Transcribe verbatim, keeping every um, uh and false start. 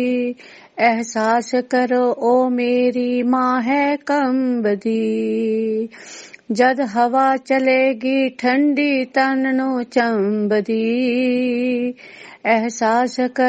ਅਹਿਸਾਸ ਕਰੋ ਉਹ ਮੇਰੀ ਮਾਂ ਹੈ ਕੰਬਦੀ, ਜਦ ਹਵਾ ਚਲੇਗੀ ਠੰਡੀ ਤਨ ਨੂੰ ਚੰਬਦੀ। ਅਹਿਸਾਸ ਕਰ